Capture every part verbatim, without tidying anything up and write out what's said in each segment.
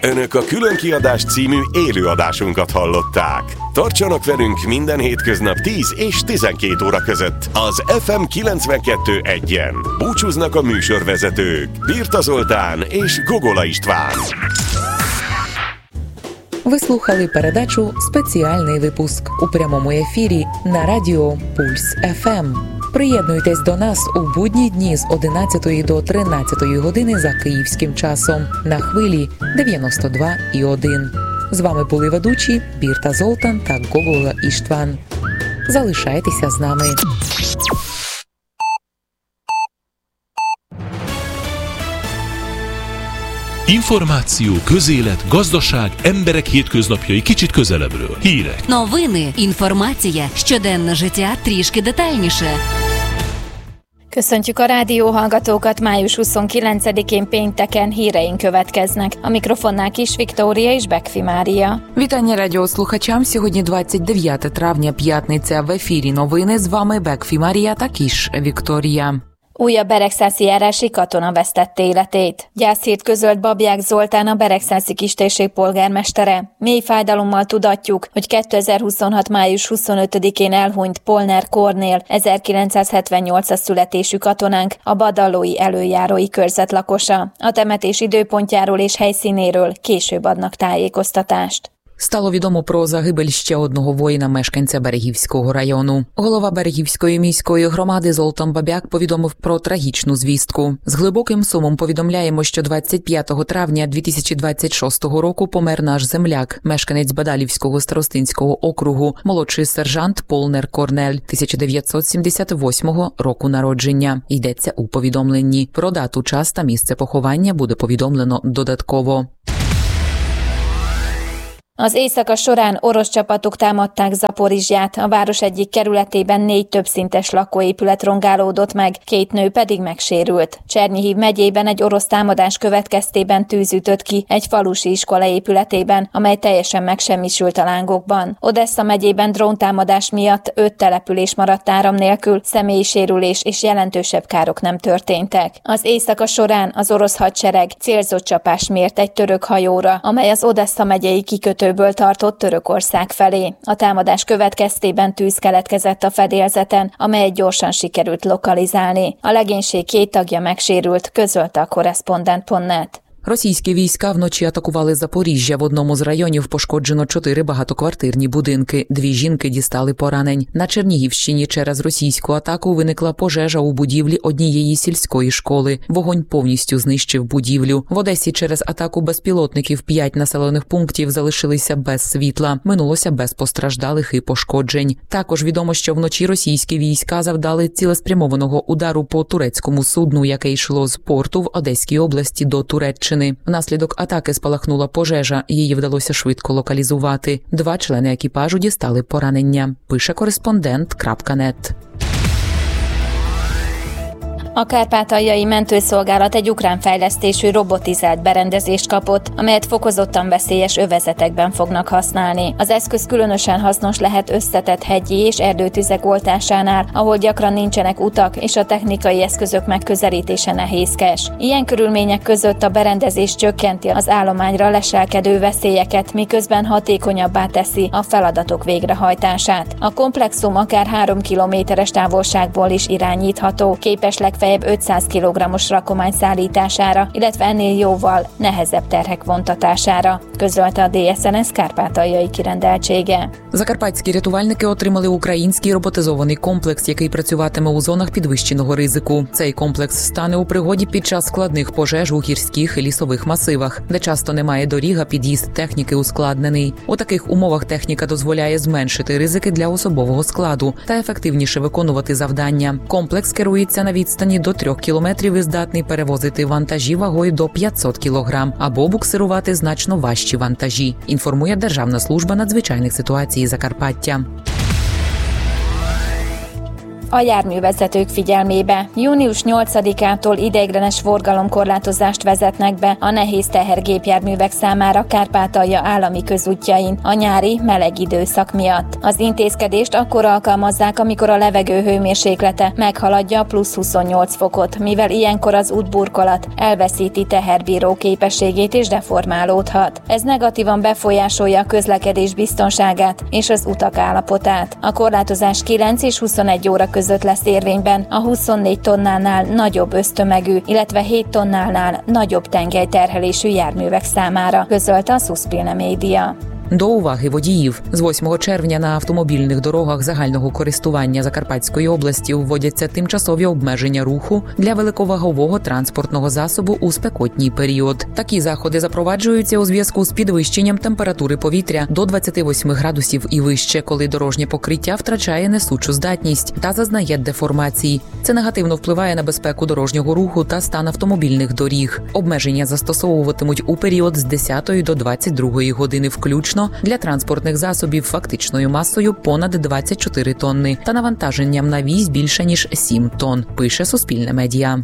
Önök a Különkiadás című élőadásunkat hallották. Tartsanak velünk minden hétköznap tíz és tizenkét óra között az ef em kilencvenkettő egyen. Búcsúznak a műsorvezetők Birta Zoltán és Gogola István. Ви слухали передачу «Спеціальний випуск» у прямому ефірі на радіо Пульс еф ем. Приєднуйтесь до нас у будні дні з одинадцятої до тринадцятої години за київським часом на хвилі дев'яносто два і один. З вами були ведучі Бірта Золтан та Гогола Іштван. Залишайтеся з нами. Információ, közélet, gazdaság, emberek hétköznapjai kicsit közelebbről. Hírek. Новини, інформація, щоденне життя трішки детальніше. Köszöntjük a rádióhallgatókat, május huszonkilencedikén pénteken híreink következnek. A mikrofonnál Kis Viktória és Bekfi Mária. Вітання радіослухачам. Сьогодні двадцять дев'яте травня, п'ятниця. В ефірі новини. З вами Бекфі Марія та Кіш Вікторія. Újabb beregszászi járási katona vesztette életét. Gyászhírt közölt Babják Zoltán, a Beregszászi kistérség polgármestere. Mély fájdalommal tudatjuk, hogy kétezer-huszonhat. május huszonötödikén elhunyt Polner Kornél, ezerkilencszázhetvennyolcas születésű katonánk, a badallói előjárói körzet lakosa. A temetés időpontjáról és helyszínéről később adnak tájékoztatást. Стало відомо про загибель ще одного воїна-мешканця Берегівського району. Голова Берегівської міської громади Золтан Бабяк повідомив про трагічну звістку. З глибоким сумом повідомляємо, що двадцять п'ятого травня дві тисячі двадцять шостого року помер наш земляк, мешканець Бадалівського старостинського округу, молодший сержант Полнер Корнель, тисяча дев'ятсот сімдесят восьмого року народження. Йдеться у повідомленні. Про дату, час та місце поховання буде повідомлено додатково. Az éjszaka során orosz csapatok támadták Zaporizsját, a város egyik kerületében négy többszintes lakóépület rongálódott meg, két nő pedig megsérült. Csernyihiv megyében egy orosz támadás következtében tűz ütött ki egy falusi iskola épületében, amely teljesen megsemmisült a lángokban. Odessa megyében dróntámadás miatt öt település maradt áram nélkül, személyi sérülés és jelentősebb károk nem történtek. Az éjszaka során az orosz hadsereg célzott csapást mért egy török hajóra, amely az Odessa megyei kikötő ből tartott Törökország felé. A támadás következtében tűz keletkezett a fedélzeten, amelyet gyorsan sikerült lokalizálni. A legénység két tagja megsérült, közölte a korrespondent pont net. Російські війська вночі атакували Запоріжжя. В одному з районів пошкоджено чотири багатоквартирні будинки. Дві жінки дістали поранень. На Чернігівщині через російську атаку виникла пожежа у будівлі однієї сільської школи. Вогонь повністю знищив будівлю. В Одесі через атаку безпілотників п'ять населених пунктів залишилися без світла. Минулося без постраждалих і пошкоджень. Також відомо, що вночі російські війська завдали цілеспрямованого удару по турецькому судну, яке йшло з порту в Одеській області до Туреччини. Внаслідок атаки спалахнула пожежа, її вдалося швидко локалізувати. Два члени екіпажу дістали поранення, пише кореспондент крапка нет. A Kárpátaljai Mentőszolgálat egy ukrán fejlesztésű robotizált berendezést kapott, amelyet fokozottan veszélyes övezetekben fognak használni. Az eszköz különösen hasznos lehet összetett hegyi és erdőtüzek oltásánál, ahol gyakran nincsenek utak és a technikai eszközök megközelítése nehézkes. Ilyen körülmények között a berendezés csökkenti az állományra leselkedő veszélyeket, miközben hatékonyabbá teszi a feladatok végrehajtását. A komplexum akár három kilométeres távolságból is irányítható, képes legfeljebb ötszáz kilogrammos rakomány szállítására, illetve ennél jóval nehezebb terhek vontatására, közölte a dé es en es Kárpátaljai kirendeltsége. Закарпатські рятувальники отримали український роботизований комплекс, який працюватиме у зонах підвищеного ризику. Цей комплекс стане у пригоді під час складних пожеж у гірських і лісових масивах, де часто немає доріг, а під'їзд техніки ускладнений. У таких умовах техніка дозволяє зменшити ризики для особового складу та ефективніше виконувати завдання. Комплекс керується на відстані до трьох кілометрів і здатний перевозити вантажі вагою до п'ятсот кілограм або буксирувати значно важчі вантажі, інформує Державна служба надзвичайних ситуацій Закарпаття. a járművezetők figyelmébe. június nyolcadikától ideiglenes forgalomkorlátozást vezetnek be a nehéz tehergépjárművek számára Kárpátalja állami közútjain a nyári meleg időszak miatt. Az intézkedést akkor alkalmazzák, amikor a levegő hőmérséklete meghaladja plusz huszonnyolc fokot, mivel ilyenkor az útburkolat elveszíti teherbíró képességét és deformálódhat. Ez negatívan befolyásolja a közlekedés biztonságát és az utak állapotát. A korlátozás kilenc és huszonegy óra között lesz érvényben a huszonnégy tonnánál nagyobb össztömegű, illetve hét tonnánál nagyobb tengelyterhelésű járművek számára, közölte a Суспільне Медіа. До уваги водіїв. З восьмого червня на автомобільних дорогах загального користування Закарпатської області вводяться тимчасові обмеження руху для великовагового транспортного засобу у спекотній період. Такі заходи запроваджуються у зв'язку з підвищенням температури повітря до двадцяти восьми градусів і вище, коли дорожнє покриття втрачає несучу здатність та зазнає деформації. Це негативно впливає на безпеку дорожнього руху та стан автомобільних доріг. Обмеження застосовуватимуть у період з десятої до двадцять другої години включно для транспортних засобів фактичною масою понад двадцять чотири тонни та навантаженням на вісь більше ніж сім тонн, пише Суспільне Медіа.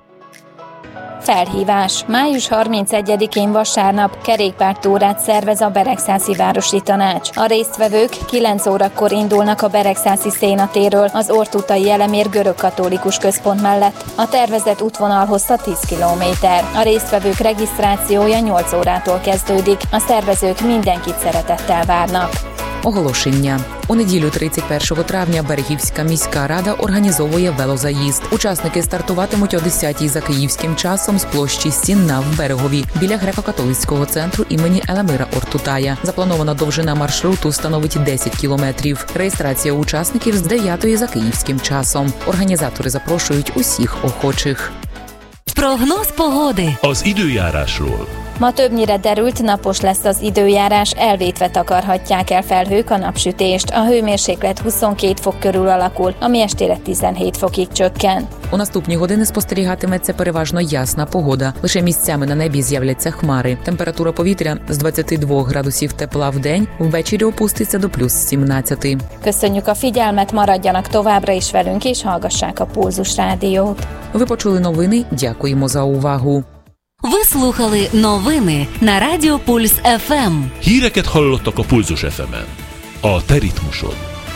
Felhívás. május harmincegyedikén vasárnap kerékpártúrát szervez a Beregszászi Városi Tanács. A résztvevők kilenc órakor indulnak a Beregszászi Szénatéről az Ortutai Elemér görögkatolikus központ mellett. A tervezett útvonal hossza tíz kilométer. A résztvevők regisztrációja nyolc órától kezdődik. A szervezők mindenkit szeretettel várnak. Оголошення. У неділю тридцять першого травня Берегівська міська рада організовує велозаїзд. Учасники стартуватимуть о десятій за київським часом з площі Стінна в Берегові біля греко-католицького центру імені Елемира Ортутая. Запланована довжина маршруту становить десять кілометрів. Реєстрація учасників з дев'ятої за київським часом. Організатори запрошують усіх охочих. Прогноз pogódy. Az időjárásról. Ma többnyire derült, napos lesz az időjárás, elvétve takarhatják el felhők a napsütést. A hőmérséklet huszonkét fok körül alakul, ami estére tizenhét fokig csökken. У наступні години спостерігатиметься переважно ясна погода. Лише місцями на небі з'являться хмари. Температура повітря з двадцяти двох градусів тепла в день, ввечері опуститься до плюс сімнадцяти. Köszönjük a figyelmet, maradjanak továbbra is velünk és hallgassák a Pulzus Rádiót. Ви почули новини, дякуємо за увагу. Ви слухали новини на Радіо Пульс еф ем. Híreket hallottak a Pulzus еф ем-en. A te ritmusod.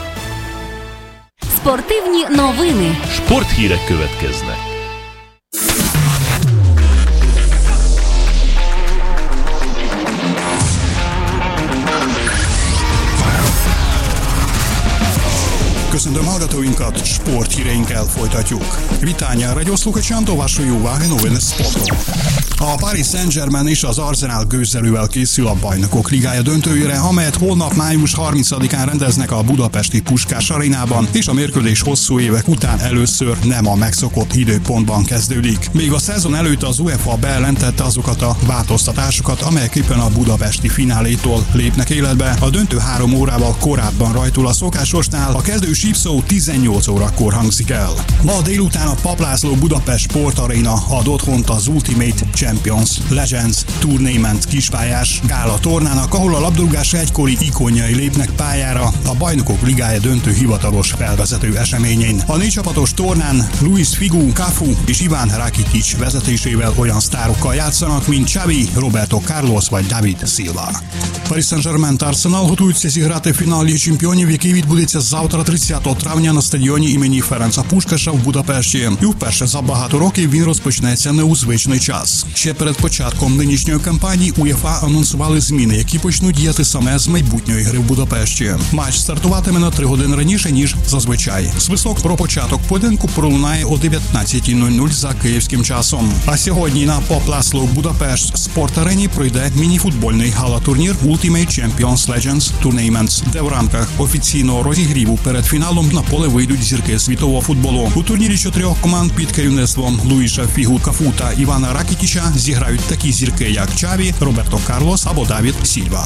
Спортивні новини. Sporthírek következnek. Köszöntöm hallgatóinkat, sporthíreinkkel folytatjuk. Witania radiosluchačám do vašej úvahy noviny sportu. A Paris Saint-Germain és az Arsenal gőzzelővel készül a Bajnokok Ligája döntőjére, amelyet holnap május harmincadikán rendeznek a budapesti Puskás Arénában, és a mérkőzés hosszú évek után először nem a megszokott időpontban kezdődik. Még a szezon előtt az UEFA bejelentette azokat a változtatásokat, amelyek éppen a budapesti finálétól lépnek életbe. A döntő három órával korábban rajtul a szokásosnál, a kezdő sípszó tizennyolc órakor hangzik el. Ma délután a Papp László Budapest Sport Arena ad otthont az Ultimate Champions Legends Tournament kispályás gála tornának, ahol a labdarúgás egykori ikonjai lépnek pályára a Bajnokok Ligája döntő hivatalos felvezető eseményén. A négy csapatos tornán Luis Figo, Cafu és Iván Rakitic vezetésével olyan sztárokkal játszanak, mint Xavi, Roberto Carlos vagy David Silva. Paris Saint-Germain та Арсенал готуються зіграти фінал Ліги Чемпіонів, який відбудеться завтра, тридцятого травня, на стадіоні імені Ференца Пушкаша в Будапешті. І вперше за багато років він розпочнеться не у звичний час. Ще перед початком нинішньої кампанії УЄФА анонсували зміни, які почнуть діяти саме з майбутньої гри в Будапешті. Матч стартуватиме на три години раніше, ніж зазвичай. Свисток про початок поєдинку пролунає о дев'ятнадцятій нуль нуль за київським часом. А сьогодні на Papp László Budapest Sport Arені пройде мініфутбольний гала-турнір Ultimate Champions Legends Tournament, де в рамках офіційного розігріву перед фіналом на поле вийдуть зірки світового футболу. У турнірі чотирьох команд під керівництвом Луїша Фігу, Кафу та Івана Ракітіча zіграють такі зірки, як Xavi, Roberto Carlos або David Silva.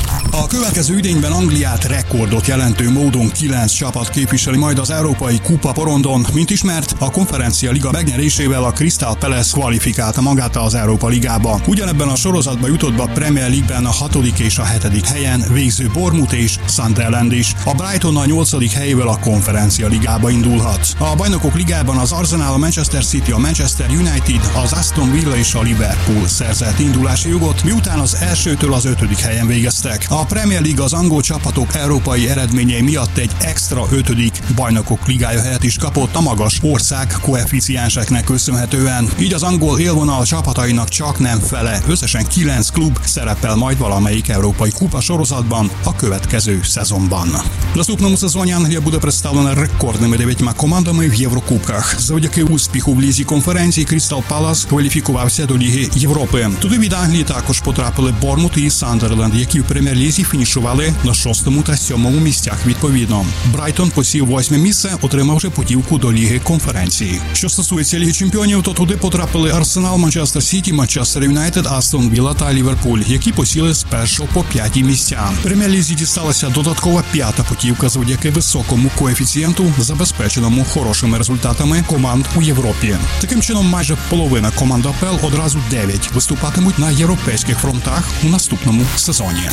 A következő idényben Angliát rekordot jelentő módon kilenc csapat képviseli majd az Európai Kupa porondon. Mint ismert, a Konferencia Liga megnyerésével a Crystal Palace kvalifikálta magát az Európa Ligába. Ugyanebben a sorozatba jutott be a Premier League-ben a hatodik és a hetedik helyen végző Bournemouth és Sunderland is. A Brighton a nyolcadik helyével a Konferencia konferencia ligába indulhat. A bajnokok ligában az Arsenal, a Manchester City, a Manchester United, az Aston Villa és a Liverpool szerzett indulási jogot, miután az elsőtől az ötödik helyen végeztek. A Premier League az angol csapatok európai eredményei miatt egy extra ötödik bajnokok ligája helyet is kapott a magas ország koeficienseknek köszönhetően. Így az angol élvonal csapatainak csak nem fele, összesen kilenc klub szerepel majd valamelyik európai kupa sorozatban a következő szezonban. В наступному сезоні Англія буде представлена рекордними дев'ятьма командами в Єврокубках. Завдяки успіху в лізі конференції Крістал Палас кваліфікувався до Ліги Європи. Туди від Англії також потрапили Борнмут і Сандерленд, які в прем'єр-лізі фінішували на шостому та сьомому місцях відповідно. Брайтон посів восьме місце, отримавши путівку до Ліги конференції. Що стосується Ліги чемпіонів, то туди потрапили Арсенал, Манчестер Сіті, Манчестер Юнайтед, Астон Вілла та Ліверпуль, які посіли з першого по п'яті місця. Прем'єр-лізі дісталася додаткова п'ята путівка завдяки високому коефіцієнту, забезпеченому хорошими результатами команд у Європі. Таким чином, майже половина команд АПЛ, одразу дев'ять, виступатимуть на європейських фронтах у наступному сезоні.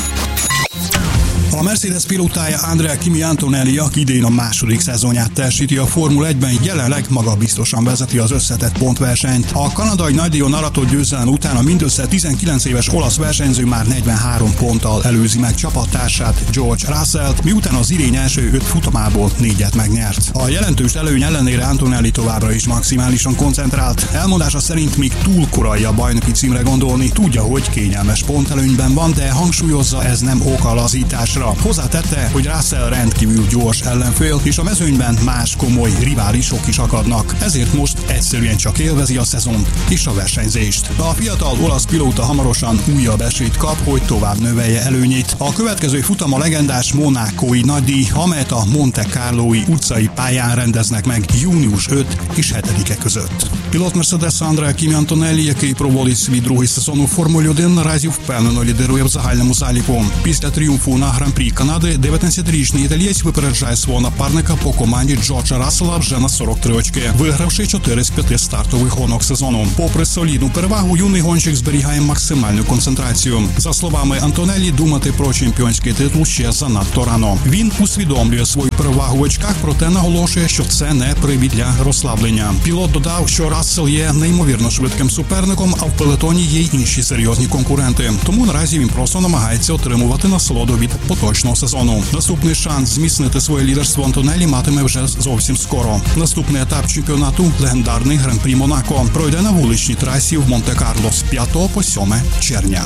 A Mercedes pilótája Andrea Kimi Antonelli, aki idén a második szezonját teljesíti a Formula egyben, jelenleg magabiztosan vezeti az összetett pontversenyt. A kanadai nagydíjon aratott győzelem után a mindössze tizenkilenc éves olasz versenyző már negyvenhárom ponttal előzi meg csapattársát, George Russellt, miután az idény első öt futamából négyet megnyert. A jelentős előny ellenére Antonelli továbbra is maximálisan koncentrált. Elmondása szerint még túl korai a bajnoki címre gondolni, tudja, hogy kényelmes pontelőnyben van, de hangsúlyozza, ez nem ok a lazításra. Hozzátette, hogy Russell rendkívül gyors ellenfél, és a mezőnyben más komoly riválisok is akadnak. Ezért most egyszerűen csak élvezi a szezont és a versenyzést. A fiatal olasz pilóta hamarosan újabb esélyt kap, hogy tovább növelje előnyét. A következő futam a legendás monákói nagydíj, amelyet a Monte Carlói utcai pályán rendeznek meg június ötödike és hetedike között. Пілот Мерседеса Андреа Кімі Антонеллі, який проводить свій другий сезон у Формулі один, наразі впевнено лідирує в загальному заліку. Після тріумфу на Гран-прі Канади дев'ятнадцятирічний італієць випереджає свого напарника по команді Джорджа Рассела вже на сорок три очки, вигравши чотири з п'яти стартових гонок сезону. Попри солідну перевагу, юний гонщик зберігає максимальну концентрацію. За словами Антонеллі, думати про чемпіонський титул ще занадто рано. Він усвідомлює свою перевагу в очках, проте наголошує, що це не привід для розслаблення. Пілот додав, що Рассел є неймовірно швидким суперником, а в пелетоні є й інші серйозні конкуренти. Тому наразі він просто намагається отримувати насолоду від поточного сезону. Наступний шанс зміцнити своє лідерство Антонеллі матиме вже зовсім скоро. Наступний етап чемпіонату – легендарний Гран-прі Монако. Пройде на вуличній трасі в Монте-Карло з п'ятого по сьоме червня.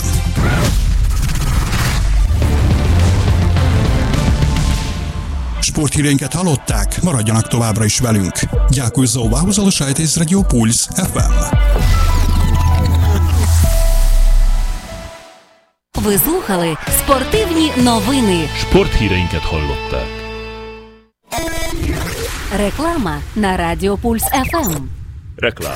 Sporthíreinket hallották, maradjanak továbbra is velünk. Дякую за увагу, залишайтесь з Радіо Пульс еф ем. Ви слухали спортивні новини. Sporthíreinket hallották. Реклама на Радіо Пульс еф ем. Реклама.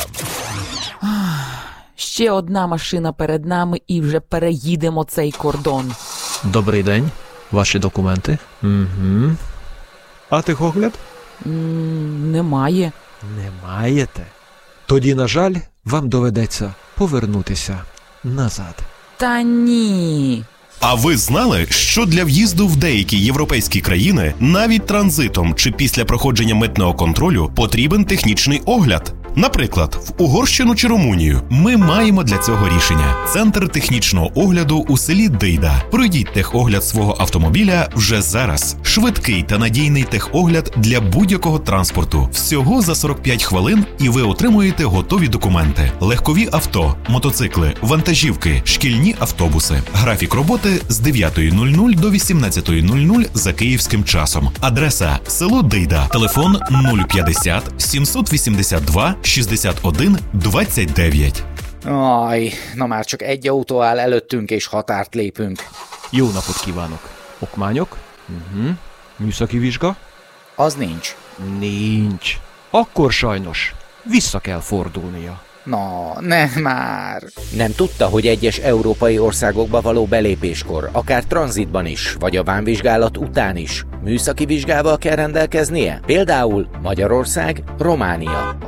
Ще одна машина перед нами і вже переїдемо цей кордон. Добрий день. Ваші документи? Угу. А техогляд? М, Немає. Не маєте? Тоді, на жаль, вам доведеться повернутися назад. Та ні. А ви знали, що для в'їзду в деякі європейські країни, навіть транзитом чи після проходження митного контролю, потрібен технічний огляд? Наприклад, в Угорщину чи Румунію ми маємо для цього рішення. Центр технічного огляду у селі Дейда. Пройдіть техогляд свого автомобіля вже зараз. Швидкий та надійний техогляд для будь-якого транспорту. Всього за сорок п'ять хвилин і ви отримуєте готові документи. Легкові авто, мотоцикли, вантажівки, шкільні автобуси. Графік роботи з дев'ятої до вісімнадцятої за київським часом. Адреса – село Дейда. Телефон нуль п'ятдесят сімсот вісімдесят два шістдесят один двадцять дев'ять. Aj, na már csak egy autó áll előttünk, és határt lépünk. Jó napot kívánok! Okmányok? Uh-huh. Műszaki vizsga? Az nincs. Nincs. Akkor sajnos vissza kell fordulnia. Na, ne már. Nem tudta, hogy egyes európai országokba való belépéskor, akár tranzitban is, vagy a vámvizsgálat után is műszaki vizsgával kell rendelkeznie? Például Magyarország, Románia.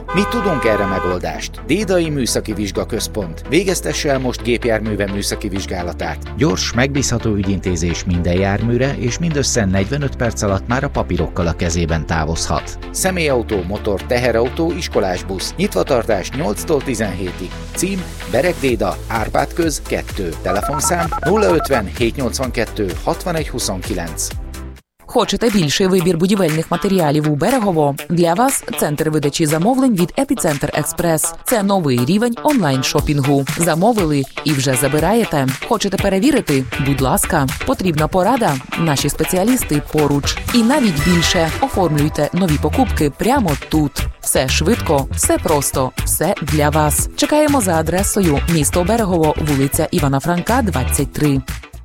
Mi tudunk erre megoldást. Dédai Műszaki Vizsgaközpont. Végeztesse el most gépjárműve műszaki vizsgálatát. Gyors, megbízható ügyintézés minden járműre, és mindössze negyvenöt perc alatt már a papírokkal a kezében távozhat. Személyautó, motor, teherautó, iskolás busz. Nyitvatartás nyolctól tizenhétig. Cím: Bereg Déda, Árpád köz kettő. Telefonszám nulla ötven hétszáznyolcvankettő hatvanegy huszonkilenc. Хочете більший вибір будівельних матеріалів у Берегово? Для вас центр видачі замовлень від Епіцентр Експрес. Це новий рівень онлайн-шопінгу. Замовили і вже забираєте. Хочете перевірити? Будь ласка. Потрібна порада? Наші спеціалісти поруч. І навіть більше. Оформлюйте нові покупки прямо тут. Все швидко, все просто, все для вас. Чекаємо за адресою місто Берегово, вулиця Івана Франка, двадцять три.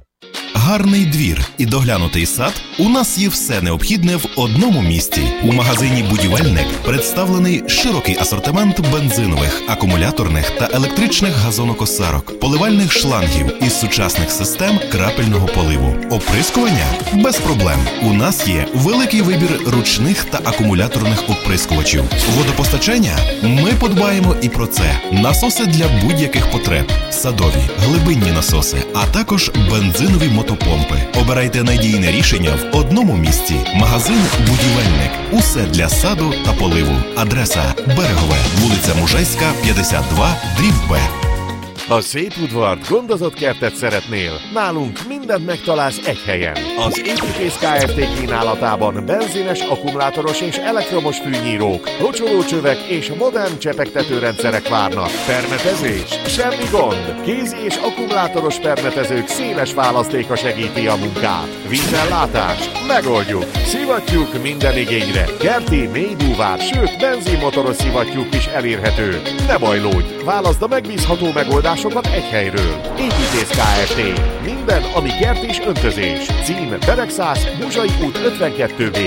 Гарний двір і доглянутий сад – у нас є все необхідне в одному місці. У магазині «Будівельник» представлений широкий асортимент бензинових, акумуляторних та електричних газонокосарок, поливальних шлангів із сучасних систем крапельного поливу. Оприскування – без проблем. У нас є великий вибір ручних та акумуляторних оприскувачів. Водопостачання – ми подбаємо і про це. Насоси для будь-яких потреб, садові, глибинні насоси, а також бензинові мотопомпи. Обирайте надійне рішення в одному місці. Магазин «Будівельник». Усе для саду та поливу. Адреса: Берегове, вулиця Мужайська, п'ятдесят два, дріб Б. Ha szép udvart, gondozott kertet szeretnél, nálunk mindent megtalálsz egy helyen. Az Építész Kft. Kínálatában benzines, akkumulátoros és elektromos fűnyírók, locsolócsövek és modern csepegtetőrendszerek várnak. Permetezés? Semmi gond! Kézi és akkumulátoros permetezők széles választéka segíti a munkát. Vízellátás? Megoldjuk! Szivattyúk minden igényre. Kerti, mélybúvár, sőt benzinmotoros szivattyúk is elérhető. Ne bajlódj! Válaszd a megbízható megoldásokat egy helyről. Építész Kft. Minden, ami kert és öntözés. Cím: Beregszász, Buzsai út ötvenkettő B.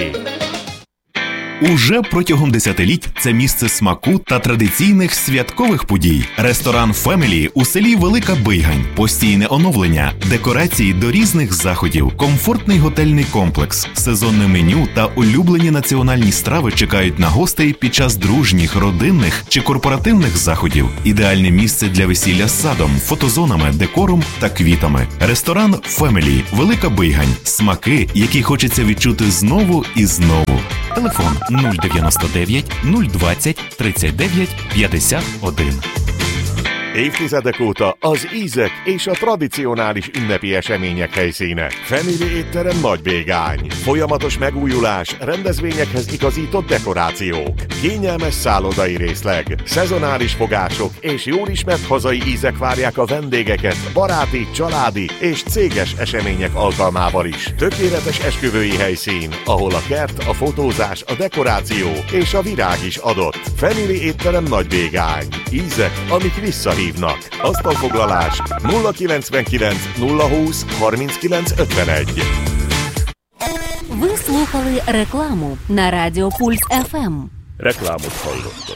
Уже протягом десятиліть це місце смаку та традиційних святкових подій. Ресторан «Фемілі» у селі Велика Бийгань. Постійне оновлення, декорації до різних заходів, комфортний готельний комплекс, сезонне меню та улюблені національні страви чекають на гостей під час дружніх, родинних чи корпоративних заходів. Ідеальне місце для весілля з садом, фотозонами, декором та квітами. Ресторан «Фемілі» Велика Бийгань. Смаки, які хочеться відчути знову і знову. Телефон нуль дев'яносто дев'ять нуль двадцять тридцять дев'ять п'ятдесят один. Évtizedek óta az ízek és a tradicionális ünnepi események helyszíne. Family étterem Nagybégány. Folyamatos megújulás, rendezvényekhez igazított dekorációk, kényelmes szállodai részleg, szezonális fogások és jól ismert hazai ízek várják a vendégeket baráti, családi és céges események alkalmával is. Tökéletes esküvői helyszín, ahol a kert, a fotózás, a dekoráció és a virág is adott. Family étterem Nagybégány. Ízek, amik visszahívnak. Asztalfoglalás nulla kilencvenkilenc nulla húsz harminckilenc ötvenegy. Ви слухали рекламу на Радіо Пульс еф ем. Reklámot hallottak.